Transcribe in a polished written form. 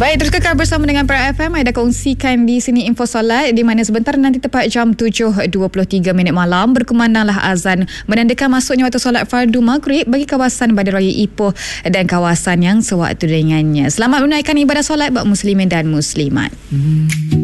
Baik, terus kekal bersama dengan Para FM. Ada kongsikan di sini info solat, di mana sebentar nanti tepat jam 7.23 malam berkumandanglah azan menandakan masuknya waktu solat fardu maghrib bagi kawasan Bandar Raya Ipoh dan kawasan yang sewaktu dengannya. Selamat menunaikan ibadah solat buat muslimin dan muslimat.